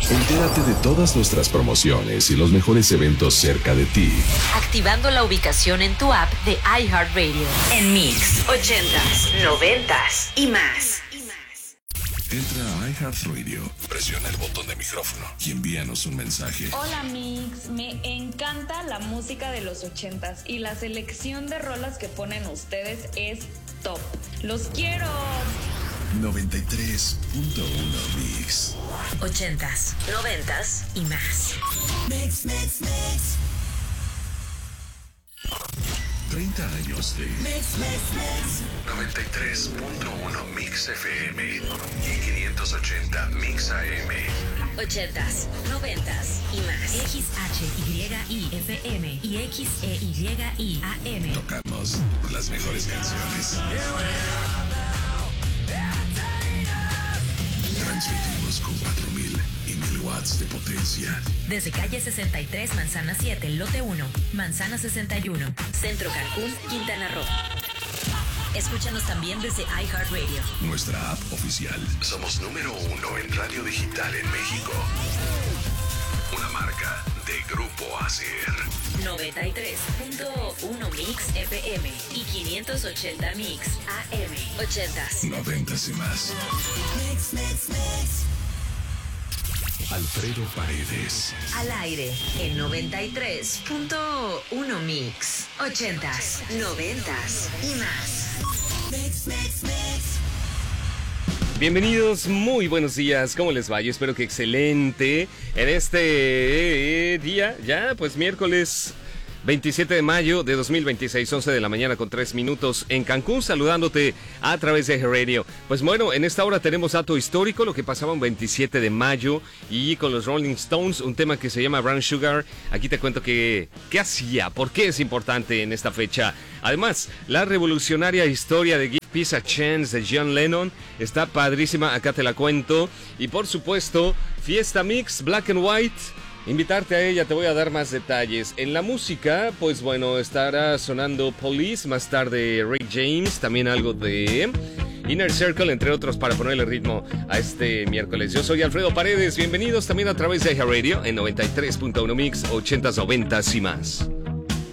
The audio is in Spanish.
Entérate de todas nuestras promociones y los mejores eventos cerca de ti, activando la ubicación en tu app de iHeartRadio. En Mix 80s, 90s y más. Entra a iHeartRadio, presiona el botón de micrófono y envíanos un mensaje. Hola Mix, me encanta la música de los 80s y la selección de rolas que ponen ustedes es top. ¡Los quiero! 93.1 Mix. 80s, 90s y más. Mix, mix, mix. 30 años de Mix, mix, mix. 93.1 Mix FM y 580 Mix AM. 80s, 90s y más. XHYIFM y XEYIAM. Tocamos las mejores canciones. Transmitimos con 4.000 y 1.000 watts de potencia. Desde calle 63, Manzana 7, lote 1, Manzana 61, Centro Cancún, Quintana Roo. Escúchanos también desde iHeartRadio. Nuestra app oficial. Somos número 1 en radio digital en México. Una marca de Grupo ASER. 93.1 Mix FM y 580 Mix AM. 80s. 90s y más. Mix, mix, mix. Alfredo Paredes. Al aire en 93.1 Mix. 80s, 90s y más. Mix, mix, mix. Bienvenidos, muy buenos días, ¿cómo les va? Yo espero que excelente en este día, ya pues miércoles 27 de mayo de 2026, 11 de la mañana con 3 minutos en Cancún, saludándote a través de Radio. Pues bueno, en esta hora tenemos dato histórico, lo que pasaba un 27 de mayo y con los Rolling Stones, un tema que se llama Brown Sugar. Aquí te cuento qué hacía, por qué es importante en esta fecha. Además, la revolucionaria historia de Give Peace a Chance de John Lennon está padrísima, acá te la cuento. Y por supuesto, Fiesta Mix, Black and White. Invitarte a ella, te voy a dar más detalles. En la música, pues bueno, estará sonando Police, más tarde Rick James, también algo de Inner Circle, entre otros, para ponerle ritmo a este miércoles. Yo soy Alfredo Paredes, bienvenidos también a través de iHeartRadio en 93.1 Mix, 80s, 90s y más.